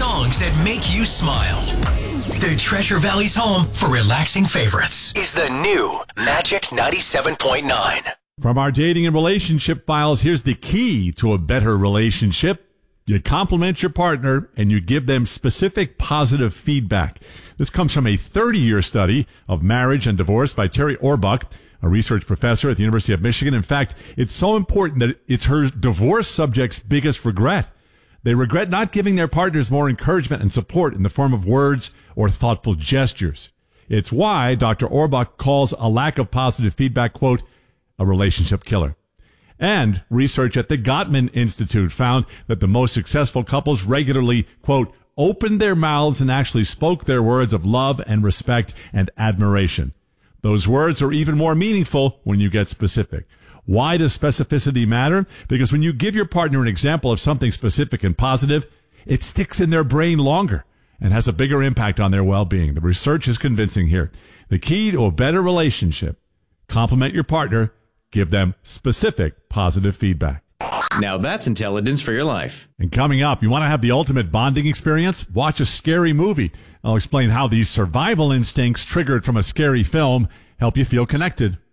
songs that make you smile. The Treasure Valley's home for relaxing favorites is the new Magic 97.9. From our dating and relationship files, here's the key to a better relationship. You compliment your partner and you give them specific positive feedback. This comes from a 30-year study of marriage and divorce by Terry Orbuch, a research professor at the University of Michigan. In fact, it's so important that it's her divorce subjects' biggest regret. They regret not giving their partners more encouragement and support in the form of words or thoughtful gestures. It's why Dr. Orbuch calls a lack of positive feedback, quote, a relationship killer. And research at the Gottman Institute found that the most successful couples regularly, quote, opened their mouths and actually spoke their words of love and respect and admiration. Those words are even more meaningful when you get specific. Why does specificity matter? Because when you give your partner an example of something specific and positive, it sticks in their brain longer and has a bigger impact on their well-being. The research is convincing here. The key to a better relationship: compliment your partner, give them specific positive feedback. Now that's intelligence for your life. And coming up, you want to have the ultimate bonding experience? Watch a scary movie. I'll explain how these survival instincts triggered from a scary film help you feel connected.